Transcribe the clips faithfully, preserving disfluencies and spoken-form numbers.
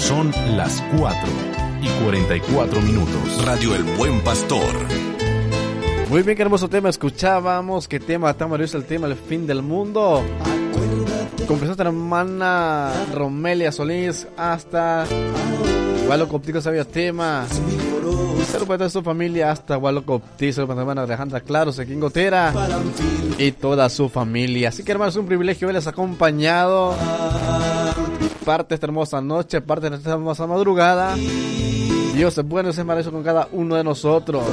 Son las cuatro y cuarenta y cuatro minutos. Radio El Buen Pastor. Muy bien, qué hermoso tema escuchábamos. Qué tema tan maravilloso, el tema del fin del mundo. Con nuestra hermana Romelia Solís hasta Hualocoptico, sabía tema. Saludos para toda su familia hasta Hualocoptico. Saludos para mi hermana Alejandra Claros, aquí en Gotera y toda su familia. Así que, hermanos, es un privilegio verles acompañado. Parte de esta hermosa noche, parte de esta hermosa madrugada. Dios es bueno y es maravilloso con cada uno de nosotros.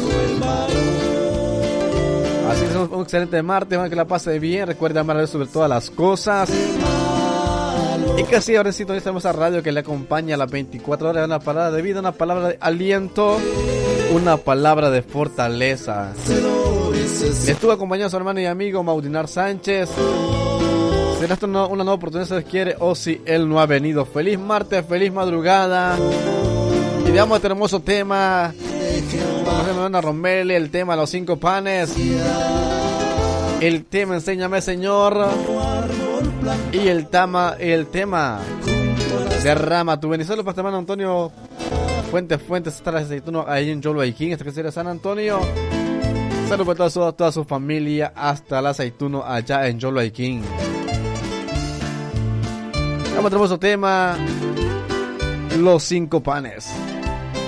Así que un excelente martes, que la pase bien. Recuerda amar a Dios sobre todas las cosas. Y que así ahora sí, esta hermosa radio que le acompaña a las veinticuatro horas, una palabra de vida, una palabra de aliento, una palabra de fortaleza. Le estuvo acompañando a su hermano y amigo Maudinar Sánchez. Será esta una, una nueva oportunidad si Dios quiere o si Él no ha venido. Feliz martes, feliz madrugada. Y veamos este hermoso tema. Ana Romelia, el tema Los Cinco Panes, el tema Enséñame Señor, y el tema el tema Derrama tu bendición. Para hermano Antonio Fuentes Fuentes, está la aceituno ahí en Yolo Aiquín, esta que sería San Antonio. Saludos para toda su, toda su familia hasta la aceituno allá en Yolo Aiquín. Vamos a otro hermoso tema, Los Cinco Panes.